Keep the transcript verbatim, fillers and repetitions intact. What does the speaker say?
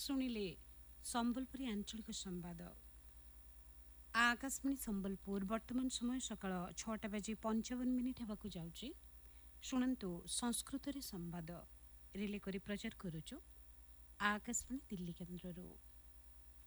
ଶୁଣିଲେ ସମ୍ବଲପୁରୀ ଆଞ୍ଚଳିକ ସମ୍ବାଦ। ଆକାଶବାଣୀ ସମ୍ବଲପୁର ବର୍ତ୍ତମାନ ସମୟ ସକାଳ ଛଅଟା ବାଜି ପଞ୍ଚାବନ ମିନିଟ୍ ହେବାକୁ ଯାଉଛି। ଶୁଣନ୍ତୁ ସଂସ୍କୃତରେ ସମ୍ବାଦ ରିଲେ କରି ପ୍ରଚାର କରୁଛୁ ଆକାଶବାଣୀ ଦିଲ୍ଲୀ କେନ୍ଦ୍ରରୁ।